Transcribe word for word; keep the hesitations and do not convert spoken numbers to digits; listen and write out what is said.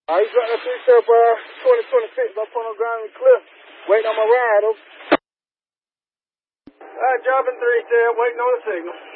Uh, he's got a three-step, uh, twenty twenty-six up on the ground in the cliff, waiting on my ride. All right, dropping three-step, waiting on the signal.